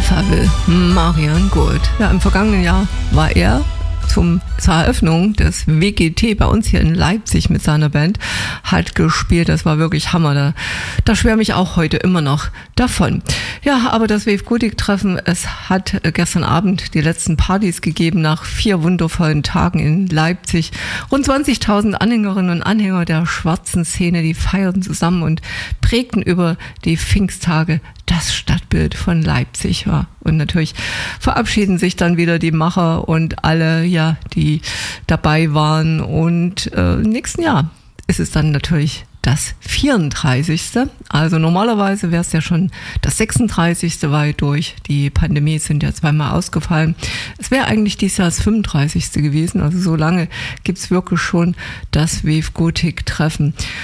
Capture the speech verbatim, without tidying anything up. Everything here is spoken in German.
Fabel, Marian Gold. Ja, im vergangenen Jahr war er zum, zur Eröffnung des W G T bei uns hier in Leipzig mit seiner Band, hat gespielt. Das war wirklich Hammer. Da, da schwärme ich auch heute immer noch davon. Ja, aber das Wave Gothic Treffen, es hat gestern Abend die letzten Partys gegeben nach vier wundervollen Tagen in Leipzig. Rund zwanzigtausend Anhängerinnen und Anhänger der schwarzen Szene, die feierten zusammen und prägten über die Pfingsttage das Stadtbild von Leipzig. Ja. Und natürlich verabschieden sich dann wieder die Macher und alle, ja, die dabei waren. Und äh, im nächsten Jahr ist es dann natürlich das vierunddreißigste. Also normalerweise wäre es ja schon das sechsunddreißigste weil durch die Pandemie sind ja zweimal ausgefallen. Es wäre eigentlich dieses Jahr das fünfunddreißigste gewesen. Also so lange gibt's wirklich schon das Wave Gothic Treffen.